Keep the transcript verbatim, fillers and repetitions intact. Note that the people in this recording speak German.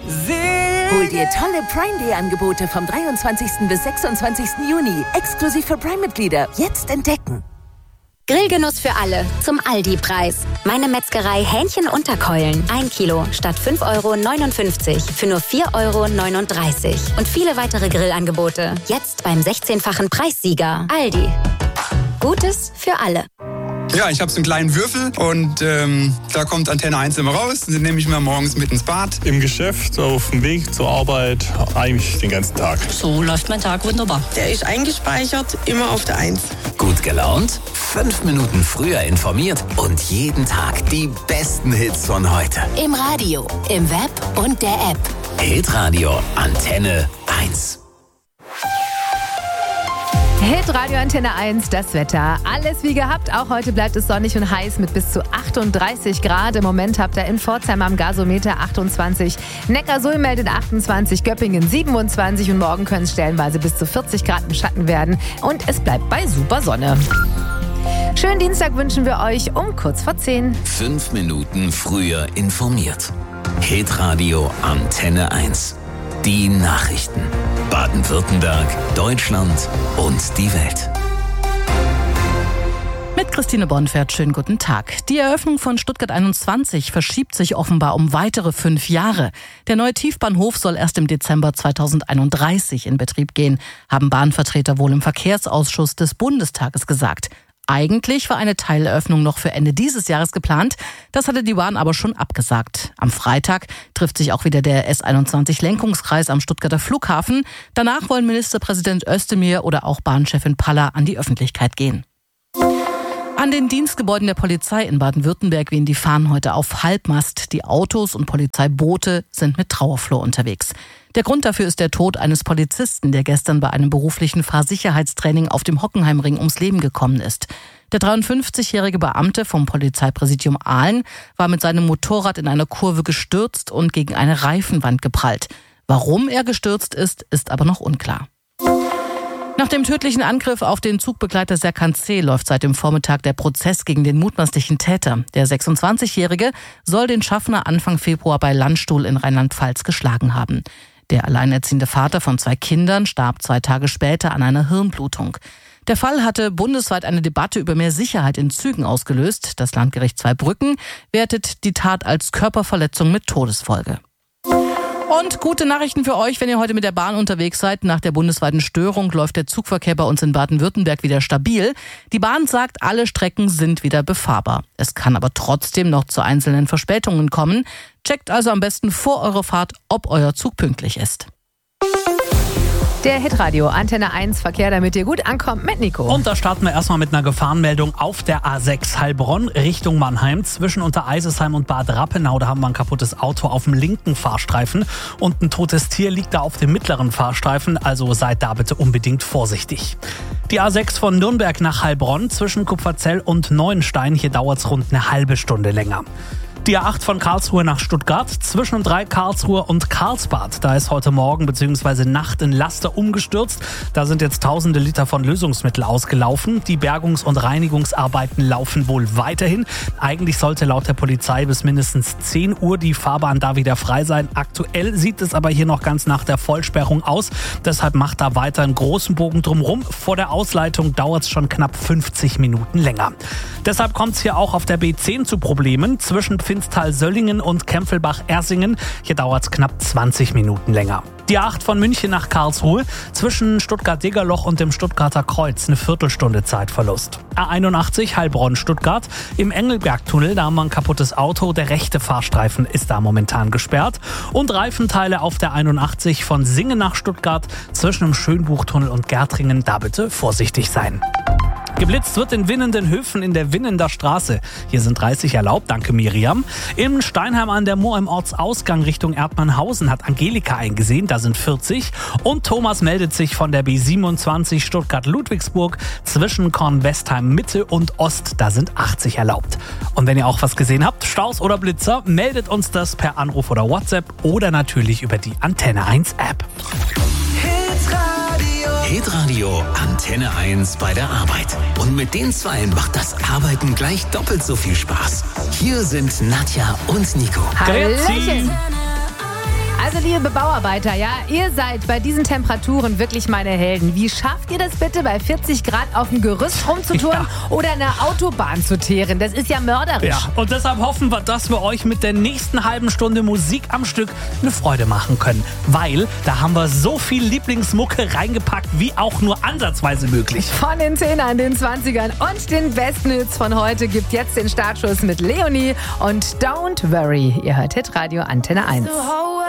Hol dir tolle Prime Day Angebote vom dreiundzwanzigsten bis sechsundzwanzigsten Juni. Exklusiv für Prime-Mitglieder. Jetzt entdecken. Grillgenuss für alle zum Aldi-Preis. Meine Metzgerei Hähnchen-Unterkeulen. Ein Kilo statt fünf Euro neunundfünfzig für nur vier Euro neununddreißig. Und viele weitere Grillangebote. Jetzt beim sechzehnfachen Preissieger. Aldi. Gutes für alle. Ja, ich habe so einen kleinen Würfel und ähm, da kommt Antenne eins immer raus. Den nehme ich mir morgens mit ins Bad. Im Geschäft, auf dem Weg zur Arbeit, eigentlich den ganzen Tag. So läuft mein Tag wunderbar. Der ist eingespeichert, immer auf der eins. Gut gelaunt, fünf Minuten früher informiert und jeden Tag die besten Hits von heute. Im Radio, im Web und der App. Hitradio Antenne eins. Hitradio Antenne eins, das Wetter. Alles wie gehabt. Auch heute bleibt es sonnig und heiß mit bis zu achtunddreißig Grad. Im Moment habt ihr in Pforzheim am Gasometer achtundzwanzig. Neckarsulm meldet achtundzwanzig, Göppingen siebenundzwanzig und morgen können es stellenweise bis zu vierzig Grad im Schatten werden. Und es bleibt bei super Sonne. Schönen Dienstag wünschen wir euch um kurz vor zehn. Fünf Minuten früher informiert. Hitradio Antenne eins. Die Nachrichten. Baden-Württemberg, Deutschland und die Welt. Mit Christine Bonfert, schönen guten Tag. Die Eröffnung von Stuttgart einundzwanzig verschiebt sich offenbar um weitere fünf Jahre. Der neue Tiefbahnhof soll erst im Dezember zweitausendeinunddreißig in Betrieb gehen, haben Bahnvertreter wohl im Verkehrsausschuss des Bundestages gesagt. Eigentlich war eine Teileröffnung noch für Ende dieses Jahres geplant. Das hatte die Bahn aber schon abgesagt. Am Freitag trifft sich auch wieder der S einundzwanzig-Lenkungskreis am Stuttgarter Flughafen. Danach wollen Ministerpräsident Özdemir oder auch Bahnchefin Paller an die Öffentlichkeit gehen. An den Dienstgebäuden der Polizei in Baden-Württemberg wehen die Fahnen heute auf Halbmast. Die Autos und Polizeiboote sind mit Trauerflor unterwegs. Der Grund dafür ist der Tod eines Polizisten, der gestern bei einem beruflichen Fahrsicherheitstraining auf dem Hockenheimring ums Leben gekommen ist. Der dreiundfünfzigjährige Beamte vom Polizeipräsidium Aalen war mit seinem Motorrad in einer Kurve gestürzt und gegen eine Reifenwand geprallt. Warum er gestürzt ist, ist aber noch unklar. Nach dem tödlichen Angriff auf den Zugbegleiter Serkan C. läuft seit dem Vormittag der Prozess gegen den mutmaßlichen Täter. Der sechsundzwanzigjährige soll den Schaffner Anfang Februar bei Landstuhl in Rheinland-Pfalz geschlagen haben. Der alleinerziehende Vater von zwei Kindern starb zwei Tage später an einer Hirnblutung. Der Fall hatte bundesweit eine Debatte über mehr Sicherheit in Zügen ausgelöst. Das Landgericht Zweibrücken wertet die Tat als Körperverletzung mit Todesfolge. Und gute Nachrichten für euch, wenn ihr heute mit der Bahn unterwegs seid. Nach der bundesweiten Störung läuft der Zugverkehr bei uns in Baden-Württemberg wieder stabil. Die Bahn sagt, alle Strecken sind wieder befahrbar. Es kann aber trotzdem noch zu einzelnen Verspätungen kommen. Checkt also am besten vor eurer Fahrt, ob euer Zug pünktlich ist. Der Hitradio Antenne eins Verkehr, damit ihr gut ankommt mit Nico. Und da starten wir erstmal mit einer Gefahrenmeldung auf der A sechs Heilbronn Richtung Mannheim. Zwischen Untereisesheim und Bad Rappenau, da haben wir ein kaputtes Auto auf dem linken Fahrstreifen. Und ein totes Tier liegt da auf dem mittleren Fahrstreifen. Also seid da bitte unbedingt vorsichtig. Die A sechs von Nürnberg nach Heilbronn zwischen Kupferzell und Neuenstein. Hier dauert es rund eine halbe Stunde länger. Die A acht von Karlsruhe nach Stuttgart, zwischen drei Karlsruhe und Karlsbad. Da ist heute Morgen bzw. Nacht ein Laster umgestürzt. Da sind jetzt tausende Liter von Lösungsmittel ausgelaufen. Die Bergungs- und Reinigungsarbeiten laufen wohl weiterhin. Eigentlich sollte laut der Polizei bis mindestens zehn Uhr die Fahrbahn da wieder frei sein. Aktuell sieht es aber hier noch ganz nach der Vollsperrung aus. Deshalb macht da weiter einen großen Bogen drumherum. Vor der Ausleitung dauert es schon knapp fünfzig Minuten länger. Deshalb kommt es hier auch auf der B zehn zu Problemen zwischen Finstal-Söllingen und Kempfelbach-Ersingen. Hier dauert es knapp zwanzig Minuten länger. Die A acht von München nach Karlsruhe, zwischen Stuttgart-Degerloch und dem Stuttgarter Kreuz, eine Viertelstunde Zeitverlust. A einundachtzig Heilbronn-Stuttgart, im Engelbergtunnel, da haben wir ein kaputtes Auto, der rechte Fahrstreifen ist da momentan gesperrt. Und Reifenteile auf der einundachtzig von Singen nach Stuttgart, zwischen dem Schönbuchtunnel und Gärtringen, da bitte vorsichtig sein. Geblitzt wird in Winnenden-Höfen in der Winnender Straße. Hier sind dreißig erlaubt, danke Miriam. Im Steinheim an der Moor im Ortsausgang Richtung Erdmannhausen hat Angelika eingesehen, da sind vierzig. Und Thomas meldet sich von der B siebenundzwanzig Stuttgart-Ludwigsburg zwischen Kornwestheim Mitte und Ost, da sind achtzig erlaubt. Und wenn ihr auch was gesehen habt, Staus oder Blitzer, meldet uns das per Anruf oder WhatsApp oder natürlich über die Antenne eins App. Hitradio Antenne eins bei der Arbeit. Und mit den Zweien macht das Arbeiten gleich doppelt so viel Spaß. Hier sind Nadja und Nico. Hallöchen. Also Also liebe Bauarbeiter, ja, ihr seid bei diesen Temperaturen wirklich meine Helden. Wie schafft ihr das bitte, bei vierzig Grad auf dem Gerüst rumzutouren ja. oder eine Autobahn zu teeren? Das ist ja mörderisch. Ja, und deshalb hoffen wir, dass wir euch mit der nächsten halben Stunde Musik am Stück eine Freude machen können. Weil da haben wir so viel Lieblingsmucke reingepackt, wie auch nur ansatzweise möglich. Von den Zehnern, den Zwanzigern und den besten Hits von heute gibt jetzt den Startschuss mit Leonie und Don't Worry. Ihr hört Hitradio Antenne eins.